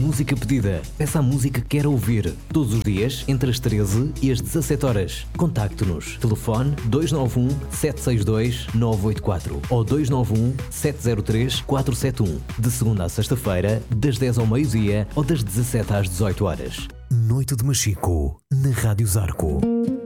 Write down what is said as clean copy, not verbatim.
música pedida. Peça a música que quer ouvir. Todos os dias, entre as 13 e as 17 horas. Contacte-nos. Telefone 291 762 984 ou 291 703 471. De segunda à sexta-feira, das 10 ao meio-dia ou das 17 às 18 horas. Noite de Machico, na Rádio Zarco.